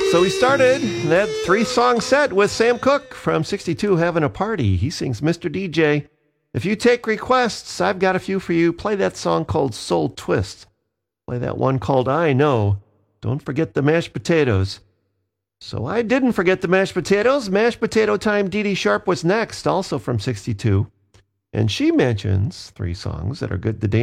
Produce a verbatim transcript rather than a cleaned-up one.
So we started that three-song set with Sam Cooke from sixty-two, Having a Party. He sings Mister D J. If you take requests, I've got a few for you. Play that song called Soul Twist. Play that one called I Know. Don't forget the mashed potatoes. So I didn't forget the mashed potatoes. Mashed potato time. Dee Dee Sharp was next, also from sixty-two. And she mentions three songs that are good to dance